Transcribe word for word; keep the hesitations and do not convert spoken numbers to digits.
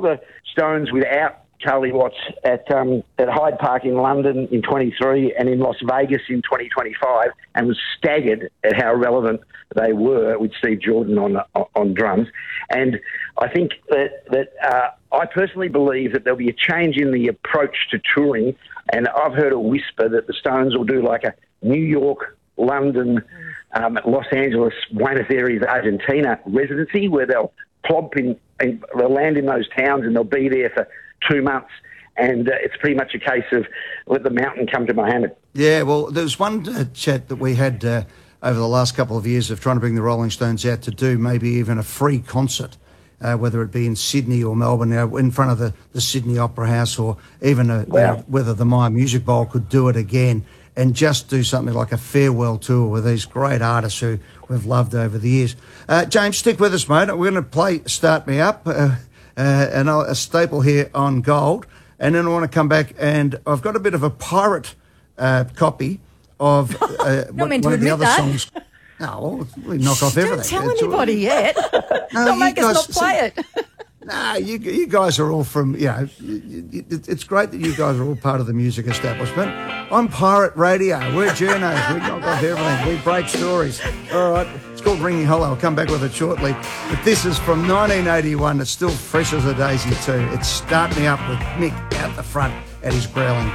saw the Stones without Charlie Watts at um, at Hyde Park in London in twenty-three and in Las Vegas in twenty twenty-five, and was staggered at how relevant they were with Steve Jordan on on drums. And I think that that uh, I personally believe that there'll be a change in the approach to touring. And I've heard a whisper that the Stones will do like a New York, London, um, Los Angeles, Buenos Aires, Argentina residency, where they'll plop in, and they'll land in those towns and they'll be there for two months. And uh, it's pretty much a case of let the mountain come to Mohammed. Yeah, well, there's one uh, chat that we had uh, over the last couple of years of trying to bring the Rolling Stones out to do maybe even a free concert, uh, whether it be in Sydney or Melbourne, you know, in front of the, the Sydney Opera House, or even a, wow. you know, whether the Myer Music Bowl could do it again, and just do something like a farewell tour with these great artists who we've loved over the years. Uh, James, stick with us, mate. We're going to play Start Me Up, uh, uh, and I'll, a staple here on Gold. And then I want to come back, and I've got a bit of a pirate uh, copy of uh, one, one of the other that. songs. No, we knock off everything. Don't tell it's anybody all, yet. No, Don't make guys, us not play see, it. No, you, you guys are all from, you know, it's great that you guys are all part of the music establishment. I'm Pirate Radio. We're journos. We knock off everything. We break stories. All right. It's called Ringing Hollow. I'll come back with it shortly. But this is from nineteen eighty-one. It's still fresh as a daisy too. It's Start Me Up with Mick out the front at his growling.